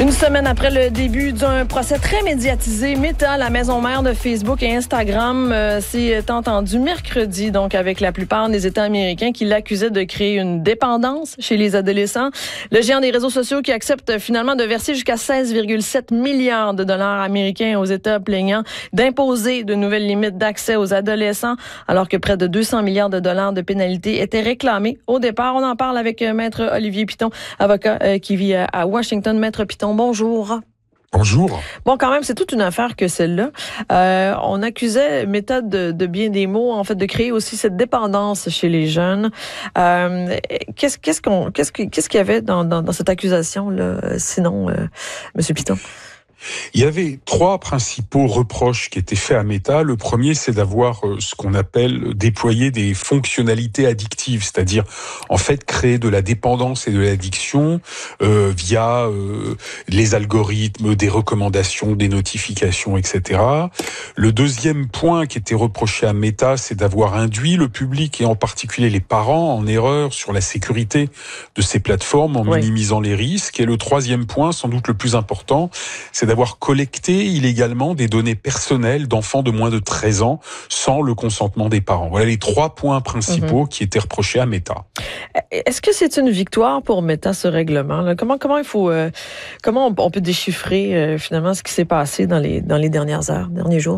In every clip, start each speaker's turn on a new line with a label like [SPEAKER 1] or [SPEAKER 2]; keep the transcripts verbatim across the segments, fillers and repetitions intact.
[SPEAKER 1] Une semaine après le début d'un procès très médiatisé, Meta, la maison mère de Facebook et Instagram, euh, s'est entendu mercredi, donc avec la plupart des États américains qui l'accusaient de créer une dépendance chez les adolescents. Le géant des réseaux sociaux qui accepte finalement de verser jusqu'à seize virgule sept milliards de dollars américains aux États plaignants d'imposer de nouvelles limites d'accès aux adolescents, alors que près de deux cents milliards de dollars de pénalités étaient réclamés au départ. On en parle avec euh, Maître Olivier Piton, avocat euh, qui vit à, à Washington. Maître Piton, bonjour.
[SPEAKER 2] Bonjour.
[SPEAKER 1] Bon, quand même, c'est toute une affaire que celle-là. Euh, on accusait Meta de, de bien des mots, en fait, de créer aussi cette dépendance chez les jeunes. Euh, qu'est-ce, qu'est-ce qu'on, qu'est-ce, qu'est-ce qu'il y avait dans, dans, dans cette accusation-là, sinon, euh, Monsieur Piton?
[SPEAKER 2] Il y avait trois principaux reproches qui étaient faits à Meta. Le premier, c'est d'avoir ce qu'on appelle déployer des fonctionnalités addictives, c'est-à-dire en fait créer de la dépendance et de l'addiction euh, via euh, les algorithmes, des recommandations, des notifications, et cetera. Le deuxième point qui était reproché à Meta, c'est d'avoir induit le public et en particulier les parents en erreur sur la sécurité de ces plateformes en oui. minimisant les risques. Et le troisième point, sans doute le plus important, c'est d'avoir collecté illégalement des données personnelles d'enfants de moins de treize ans sans le consentement des parents. Voilà les trois points principaux mmh. qui étaient reprochés à Meta.
[SPEAKER 1] Est-ce que c'est une victoire pour Meta, ce règlement-là? Comment, comment il faut, euh, comment on peut déchiffrer euh, finalement ce qui s'est passé dans les, dans les dernières heures, derniers jours?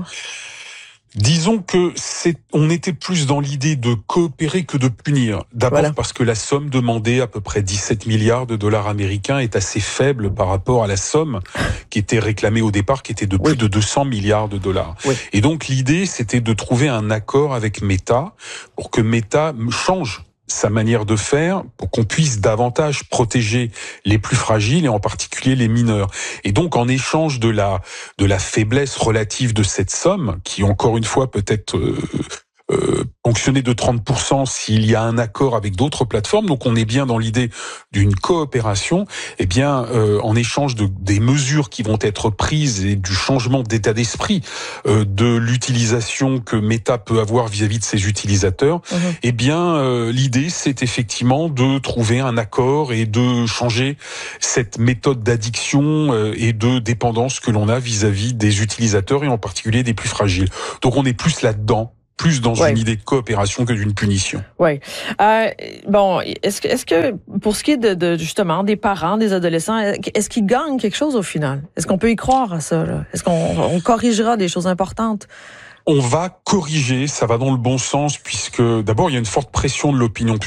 [SPEAKER 2] Disons que c'est, on était plus dans l'idée de coopérer que de punir. D'abord voilà. parce que la somme demandée, à peu près dix-sept milliards de dollars américains, est assez faible par rapport à la somme qui était réclamée au départ, qui était de plus oui. de deux cents milliards de dollars. Oui. Et donc l'idée, c'était de trouver un accord avec Meta pour que Meta change sa manière de faire pour qu'on puisse davantage protéger les plus fragiles et en particulier les mineurs. Et donc, en échange de la de la faiblesse relative de cette somme, qui encore une fois peut être euh, euh, ponctionnée de trente pour cent s'il y a un accord avec d'autres plateformes, donc on est bien dans l'idée d'une coopération, eh bien, euh, en échange de des mesures qui vont être prises et du changement d'état d'esprit euh, de l'utilisation que Meta peut avoir vis-à-vis de ses utilisateurs, mmh. eh bien, euh, l'idée, c'est effectivement de trouver un accord et de changer cette méthode d'addiction euh, et de dépendance que l'on a vis-à-vis des utilisateurs et en particulier des plus fragiles. Donc on est plus là-dedans, plus dans ouais. une idée de coopération que d'une punition.
[SPEAKER 1] Oui. Euh, bon, est-ce que, est-ce que pour ce qui est de, de justement des parents, des adolescents, est-ce qu'ils gagnent quelque chose au final? Est-ce qu'on peut y croire à ça, là? Est-ce qu'on on corrigera des choses importantes?
[SPEAKER 2] On va corriger, ça va dans le bon sens, puisque d'abord, il y a une forte pression de l'opinion publique.